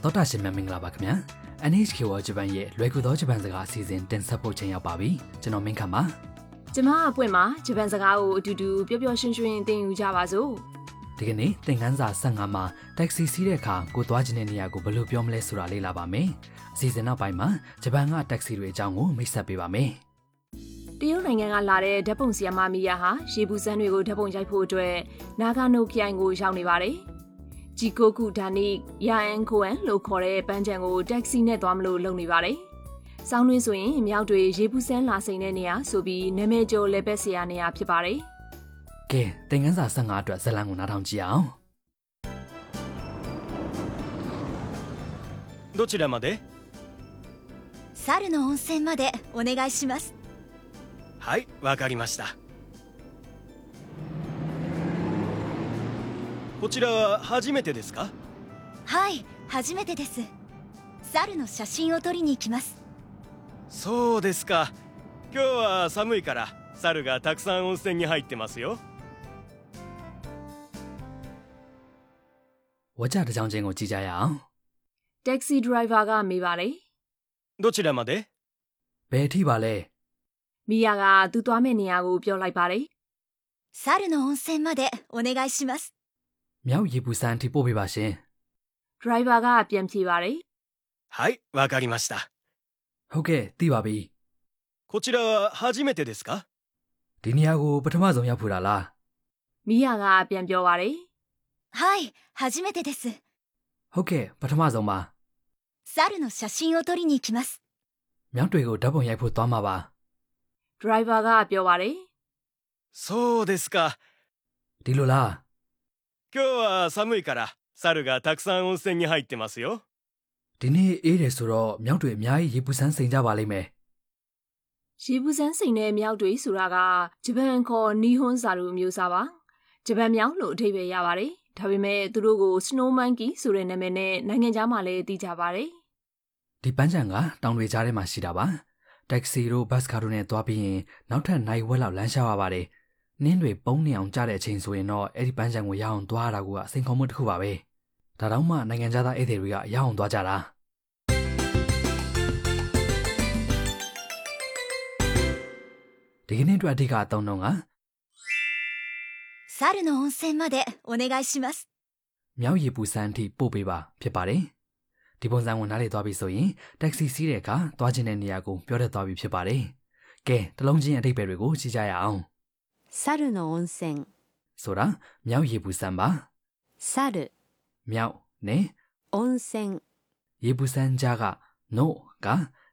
သောတာရှင်များမင်္ဂလာပါခင်ဗျာ NHK ဝဂျပန်ရဲ့လွယ်ကူသောဂျပန်စကားအစီအစဉ်တင်ဆက်ဖို့ချိန်ရောက်ပါပြီကျွန်တော်မင်းခမ်းပါကျမအပွင့်မှာဂျပန်စကားကိုအတူတူပျော်ပျော်ရွှင်ရွှင်သင်ယူကြပါစို့ဒီကနေ့သင်ခန်းစာ15မှာတက္ကစီစီးတဲ့အခါကိုသွားခြင်းတဲ့နေရာကိုဘယ်လိုပြောမလဲဆိုတာလေ့လာပါမယ်အစီအစဉ်နောက်ပိုင်းမှာဂျပန်ကတက္ကစီတွေအကြောင်းကိုမိတ်ဆက်ပေးပါမယ်တရုတ်နိုင်ငံကလာတဲ့ဓာတ်ပုံဆရာမမီယာဟာရေဘူးစန်းတွေကိုဓာတ်ပုံရိုက်ဖို့အတွက်နာဂါနိုခရိုင်ကိုရောက်နေပါတယ်ဂျီကိုကူဒါနိယာအန်ကိုအန်လို့ခေါ်တဲ့ပန်းချံကိုတက္ကစီနဲ့သွားမလို့လုပ်နေပါတယ်။စောင်းတွင်းဆိုရင်မြောက်တွေရေဘူးစန်းလာစိန်တဲ့နေရာဆိုပြီးနာမည်ကျော်လက်ပတ်ဆရာနေရာဖြစ်ပါတယ်။ကဲသင်ခန်းစာ15အတွက်ဇာတ်လမ်းကိုနားထောင်ကြည့်အောင်။どちらまで？ 猿の温泉までお願いします。 はい、わかりました。こちらは初めてですか？ はい、初めてです。猿の写真を撮りに行きます。 そうですか。今日は寒いから猿がたくさん温泉に入ってますよ。 ဝကြတစ်ကြောင်ချင်းကိုကြည့်ကြရအောင်တက္ကစီဒရိုင်ဘာကမေးပါတယ်どちらまで？ ဘယ်အထိပါလဲမီယာကသူသွားမယ့်နေရာကိုပြောလိုက်ပါတယ်猿の温泉までお願いしますမြောက်ရေပူစန်းအထိပို့ပေးပါရှင်ဒရိုင်ဘာကပြန်ဖြေပါတယ်はい、わかりました。 ဟုတ်ကဲ့သိပါပြီこちらは初めてですか？ ဒီနေရာကိုပထမဆုံးရောက်ဖူးတာလားမီယာကပြန်ပြောပါတယ်はい初めてですဟုတ်ကဲ့ပထမဆုံးပါ猿の写真を撮りに行きますမြောက်တွေကိုဓာတ်ပုံရိုက်ဖို့သွားမှာပါဒရိုင်ဘာကပြောပါတယ်そうですかဒီလိုလား今日は寒いから猿がたくさん温泉に入ってますよ。 ဒီနေ့အေးတယ်ဆိုတော့မြောက်တွေအများကြီးရေပူစန်းစိန်ကြပါလိမ့်မယ်ရေပူစန်းစိန်တဲ့မြောက်တွေဆိုတာကဂျပန်ခေါ်နီဟွန်စာလိုမျိုးစားပါဂျပန်မြောက်လို့အဓိပ္ပာယ်ရပါတယ်ဒါပေမဲ့သူတို့ကို Snow Monkey ဆိုတဲ့နာမည်နဲ့နိုင်ငံခြားမှာလည်းသိကြပါတယ်ဒီပန်းချံကတောင်တွေကြားထဲမှာရှိတာပါတက္ကစီတို့ဘတ်ကားတို့နဲ့သွားပြီးရင်နောက်ထပ်နိုင်ဝက်လောက်လမ်းလျှောက်ရပါတယ်နင်းတွေပုံနေအောင်ကြားတဲ့အချိန်ဆိုရင်တော့အဲ့ဒီပန်းချံကိုရအောင်သွားရတာကအစိန်ခေါ်မှုတစ်ခုပါပဲဒါတော့မှနိုင်ငံခြားသားဧည့်သည်တွေကရအောင်သွားကြတာဒီကနေ့အတွက်အဓိကအသုံးတော့က猿の温泉までお願いしますမြောက်ရေပူစန်းအထိပို့ပေးပါဖြစ်ပါတယ်ဒီပုံစံကိုနားလေသွားပြီဆိုရင်တက္ကစီစီးတဲ့အခါသွားခြင်းတဲ့နေရာကိုပြောတတ်သွားပြီဖြစ်ပါတယ်ကဲတလုံးချင်းအဓိပ္ပာယ်တွေကိုကြည့်ကြရအောင်猿の温泉ဆိုတာမြောက်ရေပူစန်းပါ猿မြောက်နဲ့温泉ရေပူစန်းကြားက no က